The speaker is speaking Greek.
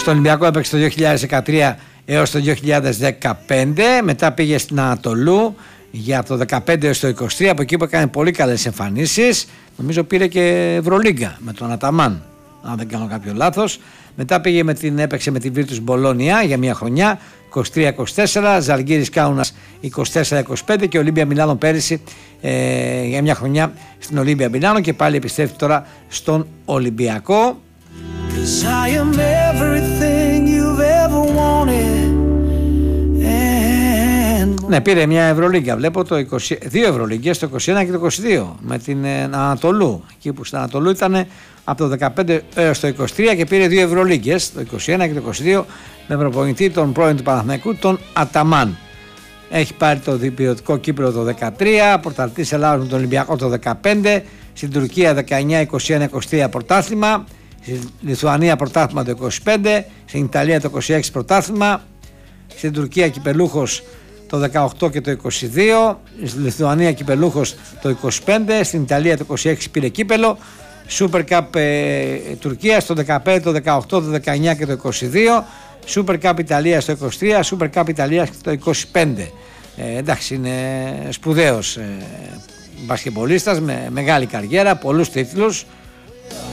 στον Ολυμπιακό έπαιξε το 2013 έως το 2015, μετά πήγε στην Ανατολού για το 2015 έως το 2023, από εκεί που έκανε πολύ καλές εμφανίσεις, νομίζω πήρε και Ευρωλίγκα με τον Αταμάν, αν δεν κάνω κάποιο λάθος. Μετά έπαιξε με την Virtus Bologna για μια χρονιά, 23-24, Ζαλγκίρις Κάουνας 24-25 και Ολύμπια Μιλάνο πέρυσι για μια χρονιά στην Ολύμπια Μιλάνο και πάλι επιστρέφει τώρα στον Ολυμπιακό. Ναι, πήρε μια Ευρωλίγκα, βλέπω δύο Ευρωλίγκες το 21 και το 22 με την Ανατολού, εκεί που στην Ανατολού ήταν από το 15 έως το 23 και πήρε δύο Ευρωλίγκες το 21 και το 22 με προπονητή τον πρώην του Παναθηναϊκού, τον Αταμάν. Έχει πάρει το διπυρωτικό κύπελλο το 13, πρωταθλητής Ελλάδος με τον Ολυμπιακό το 15, στην Τουρκία 19, 21, 23 πρωτάθλημα, στη Λιθουανία πρωτάθλημα το 25, στην Ιταλία το 26 πρωτάθλημα, στην Τουρκία κυπελούχος το 18 και το 22, στη Λιθουανία κυπελούχος το 25, στην Ιταλία το 26 πήρε κύπελο, Super Cup Τουρκίας το 15, το 18, το 19 και το 22, Super Cup Ιταλίας το 23, Super Cup Ιταλίας το 25. Εντάξει, είναι σπουδαίος μπασκετμπολίστας με μεγάλη καριέρα, πολλούς τίτλους.